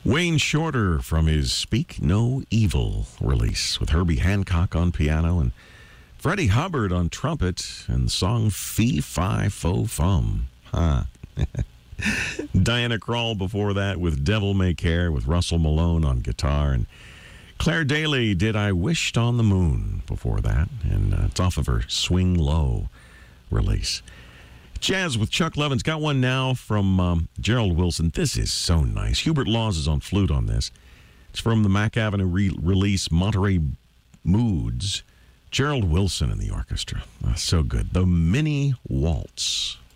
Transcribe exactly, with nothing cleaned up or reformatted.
Wayne Shorter from his Speak No Evil release with Herbie Hancock on piano and Freddie Hubbard on trumpet and the song Fee Fi Fo Fum. Huh. Diana Krall before that with Devil May Care with Russell Malone on guitar, and Claire Daly did I Wished on the Moon before that, and uh, it's off of her Swing Low release. Jazz with Chuck Levin's got one now from um, Gerald Wilson. This is so nice. Hubert Laws is on flute on this. It's from the Mack Avenue re- release Monterey Moods. Gerald Wilson in the orchestra. Oh, so good. The Mini Waltz.